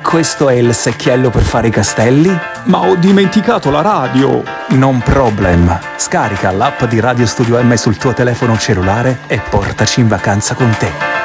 questo è il secchiello per fare i castelli? Ma ho dimenticato la radio! Non problem. Scarica l'app di Radio Studio M sul tuo telefono cellulare e portaci in vacanza con te.